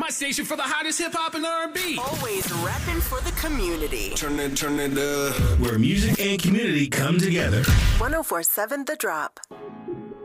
My station for the hottest hip hop and R&B. Always rapping for the community. Turn it up. Where music and community come together. 104.7 The Drop.